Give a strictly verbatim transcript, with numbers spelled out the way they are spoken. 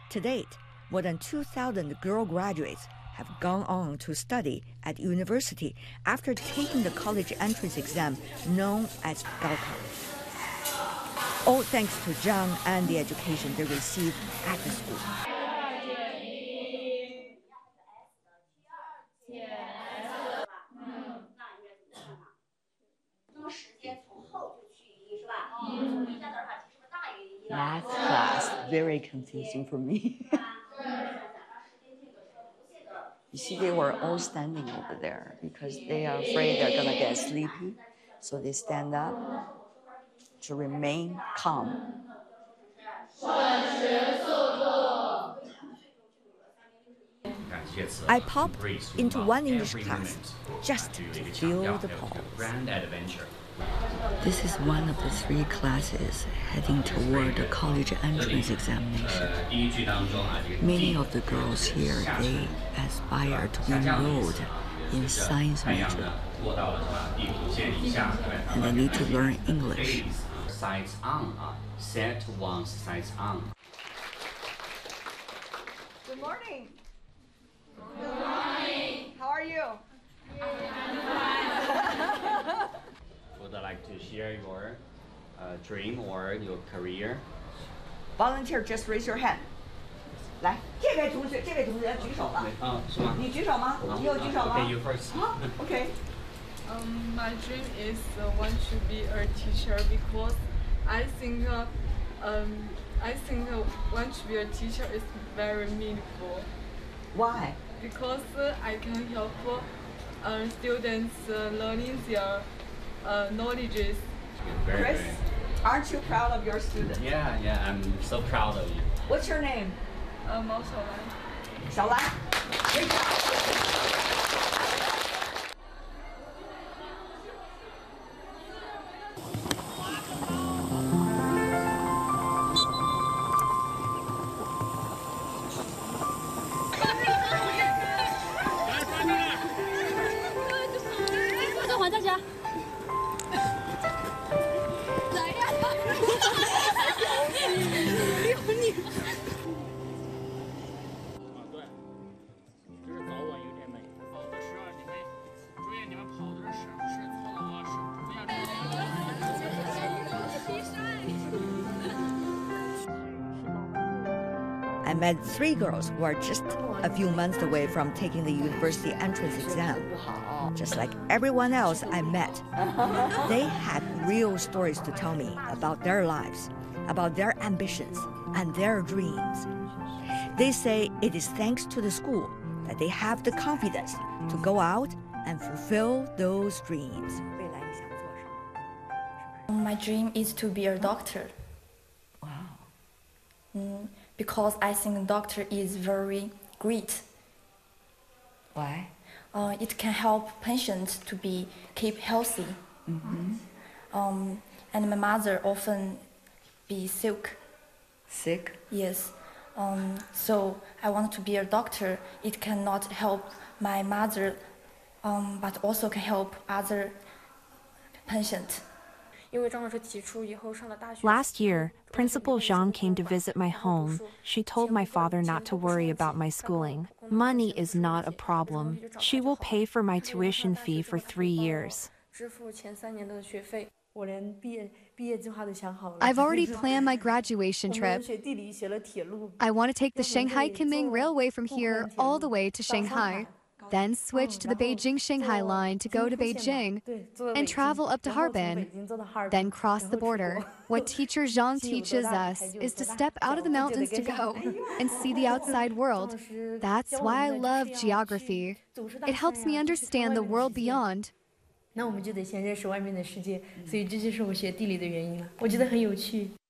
To date, more than two thousand girl graduates have gone on to study at university after taking the college entrance exam known as Gaokao. All thanks to Zhang and the education they received at the school. Math class, very confusing for me. You see, they were all standing over there because they are afraid they're gonna get sleepy, so they stand up to remain calm. I popped into one English class just to feel the pulse. This is one of the three classes heading toward the college entrance examination. Many of the girls here, they aspire to be enrolled in science major. And they need to learn English. Sights on, set one sights on. Good morning. Good morning. How are you? Would you like to share your uh, dream or your career? Volunteer, just raise your hand. 来，这位同学，这位同学举手了。 啊，是吗？ 你举手吗？你有举手吗？ Okay, you first. Okay. Um, my dream is uh, want to be a teacher because I think uh, um, I think uh, want to be a teacher is very meaningful. Why? Because uh, I can help uh, students uh, learning their uh, knowledges. Very, Chris, very. aren't you proud of your students? Yeah, yeah, I'm so proud of you. What's your name? Uh, 毛小兰。 小兰。Great job. I met three girls who are just a few months away from taking the university entrance exam. Just like everyone else I met, they had real stories to tell me about their lives, about their ambitions and their dreams. They say it is thanks to the school that they have the confidence to go out and fulfill those dreams. My dream is to be a doctor. Wow. Mm, because I think a doctor is very great. Why? Uh, it can help patients to be keep healthy. Mm-hmm. Um, and my mother often be sick. Sick? Yes. Um, so I want to be a doctor. It cannot help my mother, um, but also can help other patients. Last year, Principal Zhang came to visit my home. She told my father not to worry about my schooling. Money is not a problem. She will pay for my tuition fee for three years. I've already planned my graduation trip. I want to take the Shanghai Kunming Railway from here all the way to Shanghai, then switch to the Beijing-Shanghai line to go to Beijing, and travel up to Harbin, then cross the border. What teacher Zhang teaches us is to step out of the mountains to go and see the outside world. That's why I love geography. It helps me understand the world beyond. 那我们就得先认识外面的世界，所以这就是我学地理的原因了。我觉得很有趣。